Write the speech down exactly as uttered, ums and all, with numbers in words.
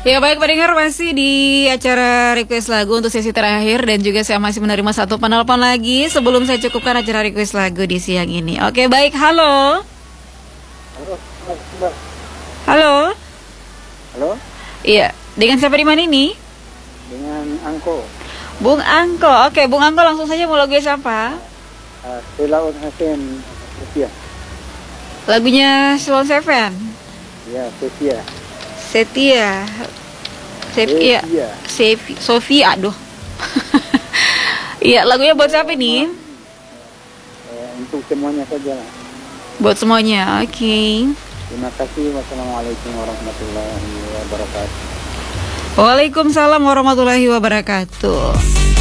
Ya baik pendengar, masih di acara request lagu untuk sesi terakhir. Dan juga saya masih menerima satu penelpon lagi sebelum saya cukupkan acara request lagu di siang ini. Oke baik, halo. Halo, Mbak. Halo. Halo, Iya, dengan siapa di mana ini? dengan Angko. Bung Angko. Oke Bung Angko, langsung saja mau lagu siapa? Uh, Selaun Hasan Setia. Lagunya Sloan Seven. Ya, Setia. Setia. Setia. Setia. Sevi, Sofia, aduh. Iya, lagunya buat siapa nih? Eh, untuk semuanya saja. Buat semuanya, oke. Okay. Terima kasih. Wassalamualaikum warahmatullahi wabarakatuh. Waalaikumsalam warahmatullahi wabarakatuh.